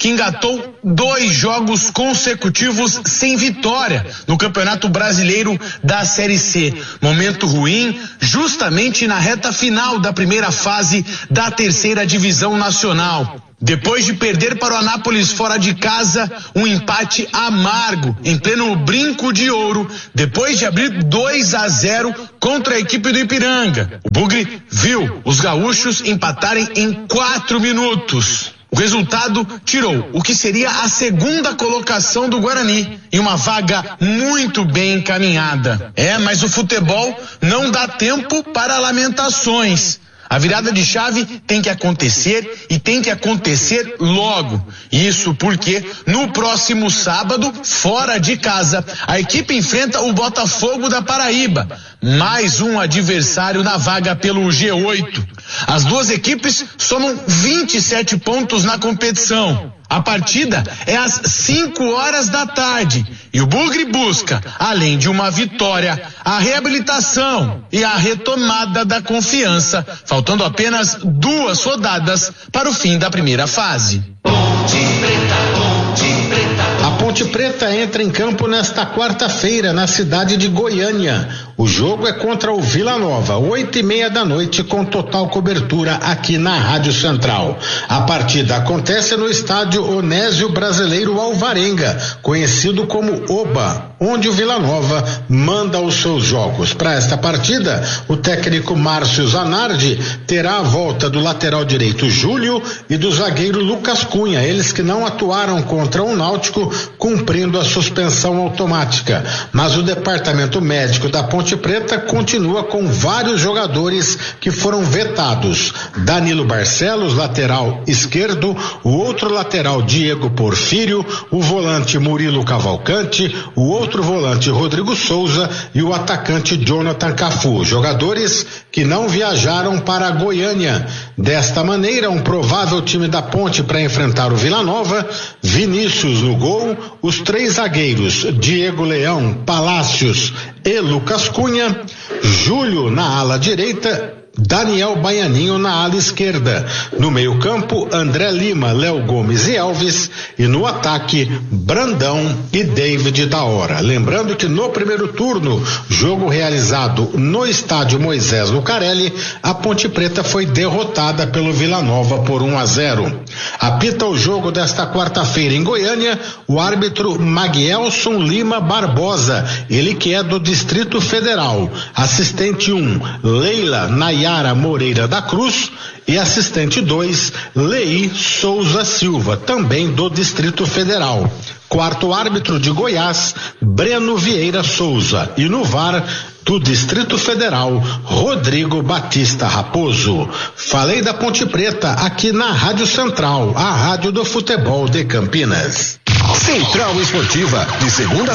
que engatou 2 jogos consecutivos sem vitória no Campeonato Brasileiro da Série C. Momento ruim, justamente na reta final da primeira fase da terceira divisão nacional. Depois de perder para o Anápolis fora de casa, um empate amargo em pleno Brinco de Ouro, depois de abrir 2-0 contra a equipe do Ipiranga. O Bugre viu os gaúchos empatarem em 4 minutos. O resultado tirou o que seria a segunda colocação do Guarani em uma vaga muito bem encaminhada. Mas o futebol não dá tempo para lamentações. A virada de chave tem que acontecer e tem que acontecer logo. Isso porque no próximo sábado, fora de casa, a equipe enfrenta o Botafogo da Paraíba, mais um adversário na vaga pelo G8. As duas equipes somam 27 pontos na competição. A partida é às 5 horas da tarde e o Bugre busca, além de uma vitória, a reabilitação e a retomada da confiança, faltando apenas 2 rodadas para o fim da primeira fase. A Ponte Preta entra em campo nesta quarta-feira na cidade de Goiânia. O jogo é contra o Vila Nova, 8:30 da noite, com total cobertura aqui na Rádio Central. A partida acontece no estádio Onésio Brasileiro Alvarenga, conhecido como OBA, onde o Vila Nova manda os seus jogos. Para esta partida, o técnico Márcio Zanardi terá a volta do lateral direito Júlio e do zagueiro Lucas Cunha, eles que não atuaram contra o Náutico, cumprindo a suspensão automática. Mas o departamento médico da Ponte Preta continua com vários jogadores que foram vetados. Danilo Barcelos, lateral esquerdo, o outro lateral Diego Porfírio, o volante Murilo Cavalcante, o outro volante Rodrigo Souza e o atacante Jonathan Cafu, jogadores que não viajaram para Goiânia. Desta maneira, um provável time da Ponte para enfrentar o Vila Nova: Vinícius no gol, os 3 zagueiros Diego Leão, Palácios e Lucas Cunha, Júlio na ala direita, Daniel Baianinho na ala esquerda. No meio-campo, André Lima, Léo Gomes e Alves. E no ataque, Brandão e David da Hora. Lembrando que no primeiro turno, jogo realizado no estádio Moisés Lucarelli, a Ponte Preta foi derrotada pelo Vila Nova por 1-0. Apita o jogo desta quarta-feira em Goiânia o árbitro Maguelson Lima Barbosa, ele que é do Distrito Federal. Assistente 1, Leila Nayara Moreira da Cruz, e assistente 2, Lei Souza Silva, também do Distrito Federal. Quarto árbitro de Goiás, Breno Vieira Souza, e no VAR do Distrito Federal, Rodrigo Batista Raposo. Falei da Ponte Preta aqui na Rádio Central, a rádio do futebol de Campinas. Central Esportiva, de segunda a